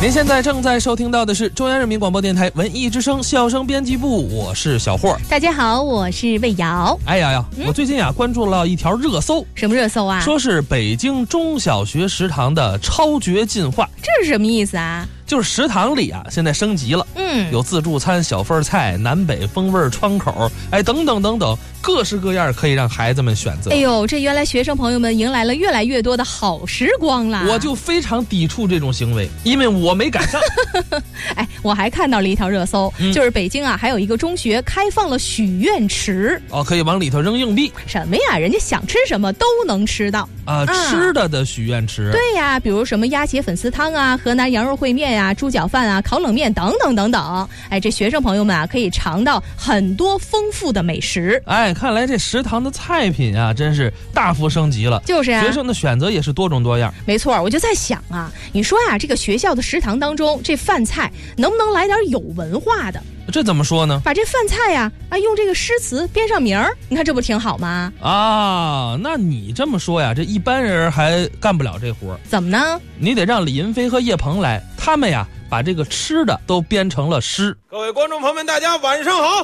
您现在正在收听到的是中央人民广播电台文艺之声笑声编辑部，我是小霍。 大家好，我是魏瑶。 哎呀，我最近关注了一条热搜。 什么热搜啊？ 说是北京中小学食堂的超绝进化。 这是什么意思啊？ 就是食堂里现在升级了，有自助餐、小份菜、南北风味窗口，等等等等，各式各样可以让孩子们选择。 哎呦，这原来学生朋友们迎来了越来越多的好时光啦！ 我就非常抵触这种行为，因为我没赶上。 我还看到了一条热搜，就是北京还有一个中学开放了许愿池， 可以往里头扔硬币。 什么呀？人家想吃什么都能吃到吃的许愿池。 对呀，比如什么鸭血粉丝汤啊、河南羊肉烩面呀、猪脚饭啊、烤冷面等等等等。这学生朋友们可以尝到很多丰富的美食。 看来这食堂的菜品真是大幅升级了。 就是学生的选择也是多种多样。 没错，我就在想你说这个学校的食堂当中，这饭菜能不能来点有文化的？ 这怎么说呢？ 把这饭菜用这个诗词编上名儿，你看这不挺好吗？ 那你这么说这一般人还干不了这活。怎么呢？ 你得让李云飞和叶鹏来，他们把这个吃的都编成了诗。 各位观众朋友们，大家晚上好。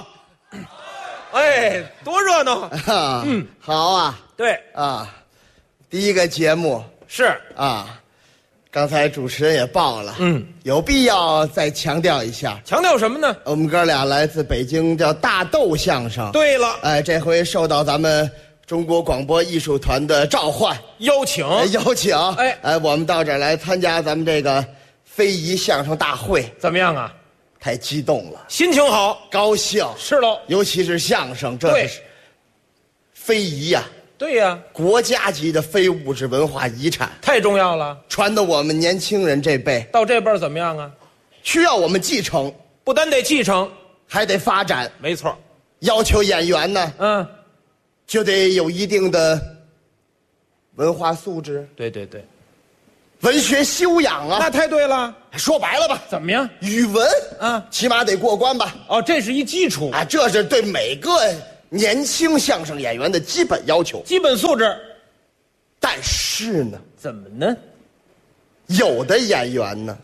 多热闹！ 好啊。 对第一个节目是刚才主持人也报了，有必要再强调一下。 强调什么呢？ 我们哥俩来自北京，叫大豆相声。 对了， 这回受到咱们中国广播艺术团的召唤邀请， 我们到这儿来参加咱们这个非遗相声大会。 怎么样啊？ 太激动了， 心情好， 高兴。 是喽， 尤其是相声，这是非遗对呀， 国家级的非物质文化遗产， 太重要了。 传到我们年轻人这辈， 到这辈怎么样啊？ 需要我们继承， 不单得继承， 还得发展。 没错， 要求演员呢，就得有一定的文化素质。 对， 文学修养那太对了。 说白了吧， 怎么样？ 语文起码得过关吧？ 这是一基础这是对每个年轻相声演员的基本要求， 基本素质。 但是呢， 怎么呢？ 有的演员呢，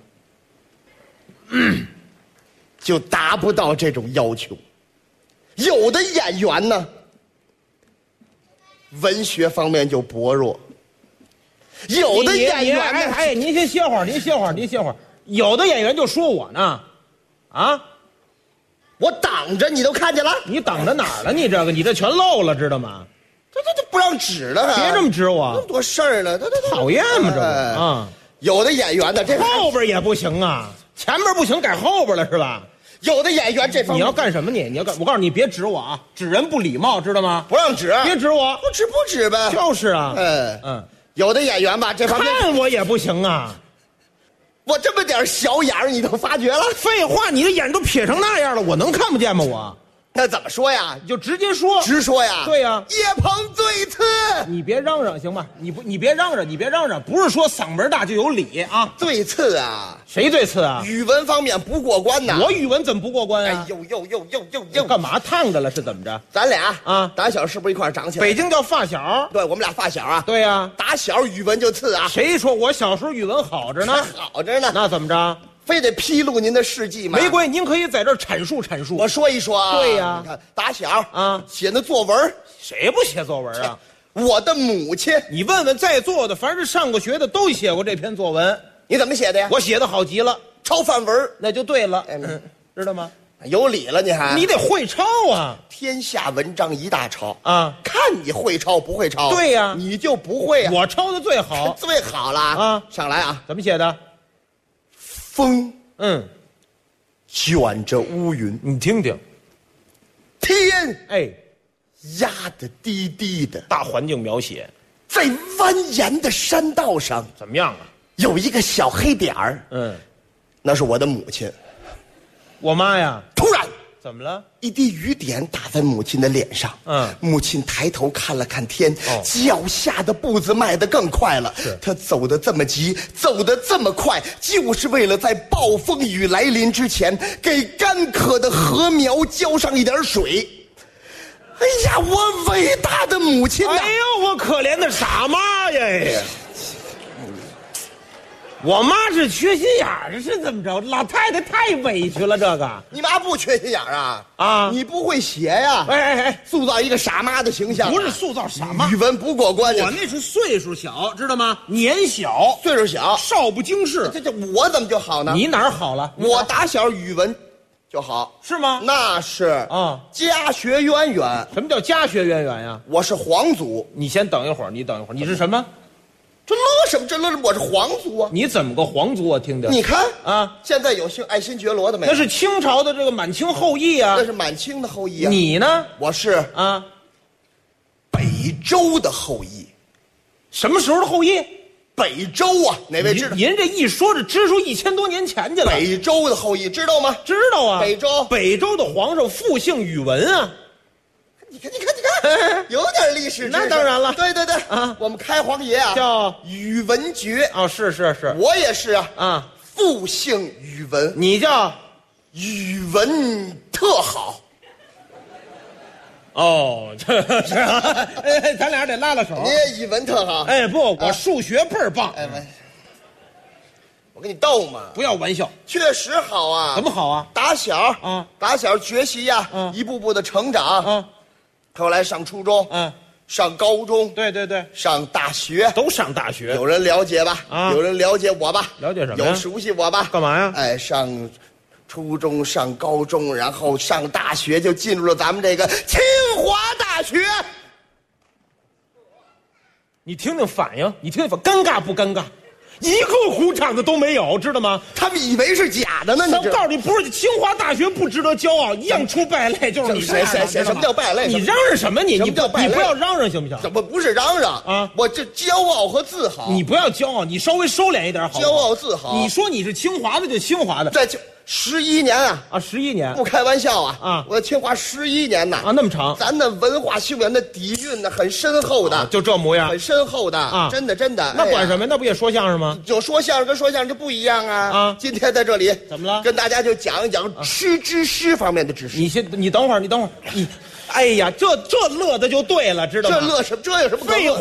就达不到这种要求。有的演员呢，文学方面就薄弱。有的演员呢， 您先歇会儿，您歇会儿。有的演员就说我呢， 我挡着你都看见了。 你挡着哪儿了？你这全漏了，知道吗？ 这不让指了， 别这么指我， 那么多事儿呢， 讨厌吗？这不有的演员呢，这后边也不行前边不行，改后边了是吧？ 有的演员这方面你要干什么你要干？我告诉你，别指我指人不礼貌，知道吗？ 不让指， 别指我， 不指呗。 就是有的演员吧，这方面看我也不行我这么点小眼儿你都发觉了？ 废话，你的眼都撇成那样了，我能看不见吗？我那怎么说呀？ 你就直接说， 直说呀。 对呀， 叶鹏最次。 你别嚷嚷行吗？你别嚷嚷，不是说嗓门大就有理最次谁最次语文方面不过关我语文怎么不过关呦， 干嘛烫着了是怎么着？ 咱俩打小是不是一块长起来？ 北京叫发小。 对，我们俩发小对呀， 打小语文就次谁说我小时候语文好着呢？ 好着呢。 那怎么着？ 非得披露您的事迹吗？ 没关系，您可以在这儿阐述。 我说一说对呀， 你看打小写那作文， 谁不写作文我的母亲， 你问问在座的，凡是上过学的都写过这篇作文。 你怎么写的呀？ 我写的好极了， 抄范文那就对了。知道吗？ 有理了，你得会抄天下文章一大抄看你会抄不会抄。 对呀， 你就不会我抄的最好， 最好了上来怎么写的？ 风卷着乌云， 你听听， 天压得低低的， 大环境描写， 在蜿蜒的山道上， 怎么样有一个小黑点儿，那是我的母亲。 我妈呀， 突然怎么了？ 一滴雨点打在母亲的脸上。母亲抬头看了看天，脚下的步子迈得更快了。她走得这么急，走得这么快，就是为了在暴风雨来临之前，给干渴的禾苗浇上一点水。哎呀，我伟大的母亲呐！ 哎呦，我可怜的傻妈呀！ 我妈是缺心眼儿，是怎么着？老太太太委屈了，这个你妈不缺心眼儿啊？ 啊， 你不会写呀？ 哎， 塑造一个傻妈的形象， 不是塑造傻妈， 语文不过关。 我那是岁数小，知道吗？年小， 岁数小， 少不经事。 这我怎么就好呢？ 你哪儿好了？ 我打小语文就好， 是吗？ 那是啊，家学渊源。 什么叫家学渊源呀？ 我是皇族。 你先等一会儿，你是什么？ 这乐什么？这乐我是皇族啊！ 你怎么个皇族？我听听。 你看啊， 现在有姓爱新觉罗的没有？ 那是清朝的这个满清后裔啊。 那是满清的后裔啊。 你呢？ 我是啊， 北周的后裔。 什么时候的后裔？ 北周啊，哪位知道？ 您这一说，这支出1000多年前去了。 北周的后裔知道吗？ 知道啊。 北周的皇上复姓宇文啊。 你看，有点历史知识。 那当然了。 对啊，我们开皇爷啊叫宇文觉啊，是。 我也是啊， 复姓宇文。 你叫宇文特好。 哦，这是，咱俩得拉拉手。 你也语文特好。 哎，不，我数学倍儿棒。 哎，我跟你逗嘛， 不要玩笑， 确实好啊。 怎么好啊？ 打小学习呀，一步步的成长。后来上初中，上高中， 对， 上大学， 都上大学。 有人了解吧？有人了解我吧？ 了解什么呀？ 有熟悉我吧？ 干嘛呀？ 哎，上初中，上高中，然后上大学，就进入了咱们这个清华大学。 你听听反应，尴尬不尴尬？一个鼓掌的都没有，知道吗？ 他们以为是假的呢。 我告诉你，不是清华大学不值得骄傲，样出败类就是你这样的。 什么叫败类？ 你嚷嚷什么你？ 什么叫败类？ 你不要嚷嚷行不行？ 怎么不是嚷嚷啊？我这骄傲和自豪。 你不要骄傲，你稍微收敛一点好。 骄傲自豪。 你说你是清华的就清华的， 这就11年啊 ，11年， 不开玩笑啊！我清华11年呐那么长， 咱的文化修养的底蕴呢很深厚的， 就这模样， 很深厚的真的。 那管什么？那不也说相声吗？ 就说相声跟说相声就不一样啊！今天在这里怎么了？ 跟大家就讲一讲吃知识方面的知识。 你等会儿，哎呀，这乐的就对了，知道吗？ 这有什么？废话。